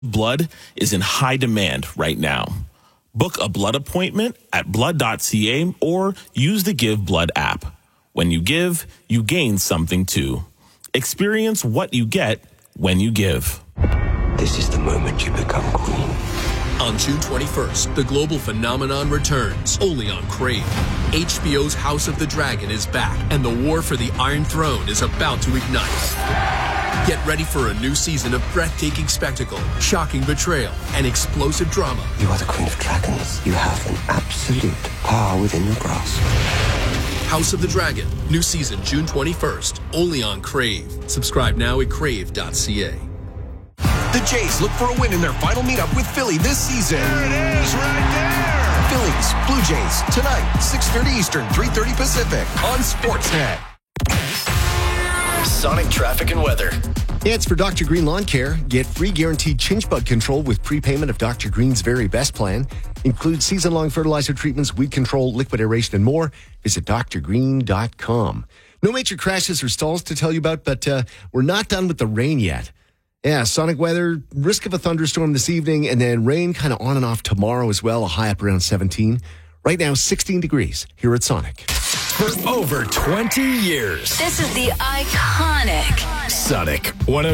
Blood is in high demand right now. Book a blood appointment at blood.ca or use the Give Blood app. When you give, you gain something too. Experience what you get when you give. This is the moment you become queen. On June 21st, the global phenomenon returns, only on Crave. HBO's House of the Dragon is back, and the war for the Iron Throne is about to ignite. Get ready for a new season of breathtaking spectacle, shocking betrayal, and explosive drama. You are the Queen of Dragons. You have an absolute power within your grasp. House of the Dragon, new season June 21st, only on Crave. Subscribe now at crave.ca. The Jays look for a win in their final meetup with Philly this season. There it is, right there. Phillies, Blue Jays, tonight, 6:30 Eastern, 3:30 Pacific, on Sportsnet. Sonic traffic and weather. Yeah, it's for Dr. Green Lawn Care. Get free guaranteed chinch bug control with prepayment of Dr. Green's Very Best plan. Includes season-long fertilizer treatments, weed control, liquid aeration, and more. Visit drgreen.com. No major crashes or stalls to tell you about, but we're not done with the rain yet. Yeah, Sonic weather, risk of a thunderstorm this evening, and then rain kind of on and off tomorrow as well, a high up around 17. Right now, 16 degrees here at Sonic. For over 20 years. This is the iconic Sonic 106.